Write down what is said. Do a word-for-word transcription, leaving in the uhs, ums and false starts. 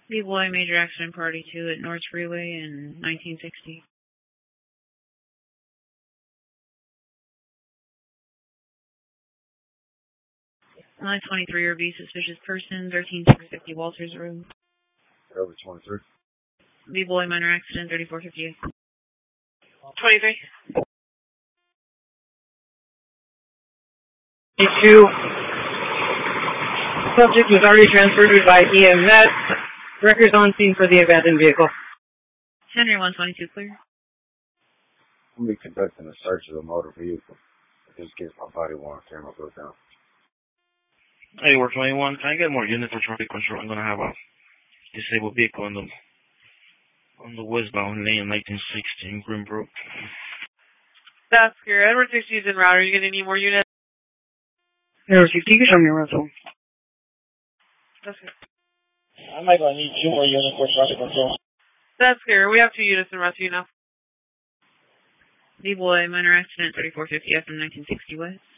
B-Boy, major accident, party two at North Freeway in nineteen sixty. nine twenty-three, R V, suspicious person, thirteen six fifty Walters Road. Over twenty-three. B-Boy, minor accident, thirty-four fifty-eight. twenty-three. two. Subject was already transferred by E M S. Records on scene for the abandoned vehicle. Henry one twenty-two, clear. We'll be conducting a search of the motor vehicle. Just in case my body worn camera goes down. Hey, we're twenty-one. Can I get more units for traffic control? I'm gonna have a disabled vehicle on the on the westbound lane, nineteen sixty in Greenbrook. That's good. Edward sixty is en route. Are you gonna need more units? Edward sixty, you can show me your rental. That's good. I might gonna need two more units for traffic control. That's good. We have two units en route to you now. B-Boy, minor accident, thirty-four fifty F from nineteen sixty West.